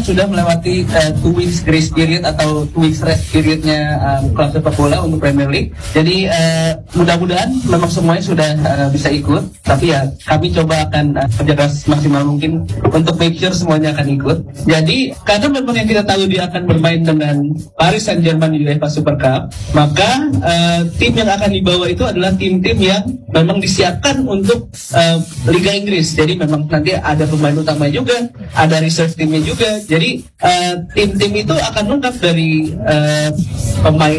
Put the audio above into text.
sudah melewati 2 weeks grace period atau 2 weeks rest periodnya klub sepak bola untuk Premier League. Jadi mudah-mudahan memang semuanya sudah bisa ikut. Tapi ya kami coba akan kerja maksimal mungkin untuk make sure semuanya akan ikut. Jadi karena memang yang kita tahu dia akan bermain dengan Paris Saint-Germain di UEFA Super Cup, maka tim yang akan dibawa itu adalah tim-tim yang memang disiapkan untuk Liga Inggris. Jadi memang nanti ada pemain utama juga, ada reserve timnya juga. Jadi tim-tim itu akan lengkap dari pemain